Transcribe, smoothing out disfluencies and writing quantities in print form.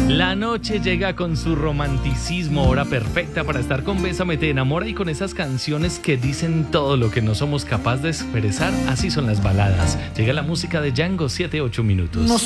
La noche llega con su romanticismo, hora perfecta para estar con Bésame te enamora y con esas canciones que dicen todo lo que no somos capaces de expresar, así son las baladas. Llega la música de Django, 7-8 minutos.